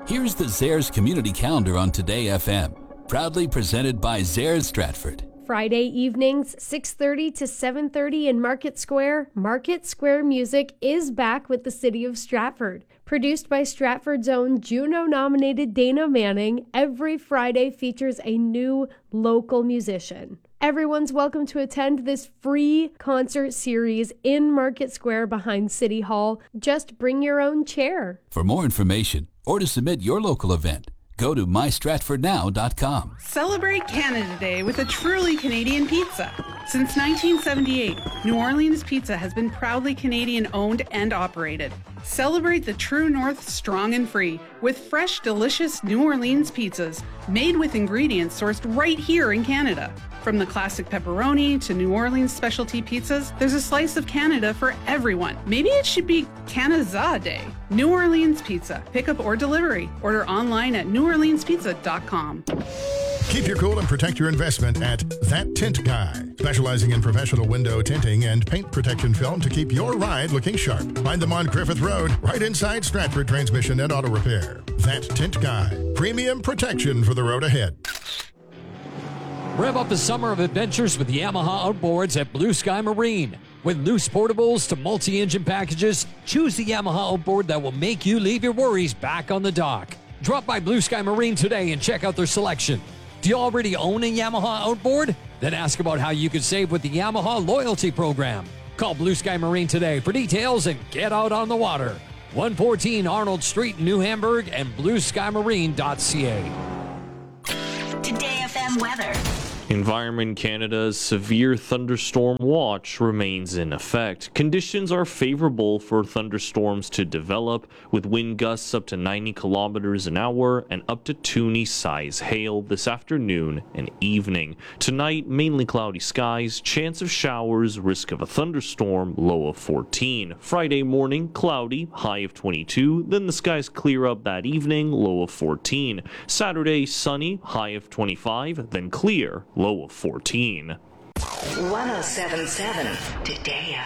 Here's the Zares Community Calendar on Today FM, proudly presented by Zares Stratford. Friday evenings, 6:30 to 7:30 in Market Square. Market Square Music is back with the City of Stratford. Produced by Stratford's own Juno-nominated Dana Manning, every Friday features a new local musician. Everyone's welcome to attend this free concert series in Market Square behind City Hall. Just bring your own chair. For more information or to submit your local event, go to mystratfordnow.com. Celebrate Canada Day with a truly Canadian pizza. Since 1978, New Orleans Pizza has been proudly Canadian owned and operated. Celebrate the True North strong and free with fresh, delicious New Orleans pizzas made with ingredients sourced right here in Canada. From the classic pepperoni to New Orleans specialty pizzas, there's a slice of Canada for everyone. Maybe it should be Canada Day. New Orleans Pizza. Pickup or delivery. Order online at neworleanspizza.com. Keep your cool and protect your investment at That Tint Guy, specializing in professional window tinting and paint protection film to keep your ride looking sharp. Find them on Griffith Road, right inside Stratford Transmission and Auto Repair. That Tint Guy, premium protection for the road ahead. Rev up the summer of adventures with Yamaha Outboards at Blue Sky Marine. With loose portables to multi-engine packages, choose the Yamaha Outboard that will make you leave your worries back on the dock. Drop by Blue Sky Marine today and check out their selection. Do you already own a Yamaha Outboard? Then ask about how you could save with the Yamaha Loyalty Program. Call Blue Sky Marine today for details and get out on the water. 114 Arnold Street in New Hamburg and blueskymarine.ca. Today FM weather. Environment Canada's severe thunderstorm watch remains in effect. Conditions are favorable for thunderstorms to develop, with wind gusts up to 90 kilometers an hour and up to Toonie-size hail this afternoon and evening. Tonight, mainly cloudy skies, chance of showers, risk of a thunderstorm, low of 14. Friday morning, cloudy, high of 22. Then the skies clear up that evening, low of 14. Saturday, sunny, high of 25, then clear, low of 14. 107.7 Today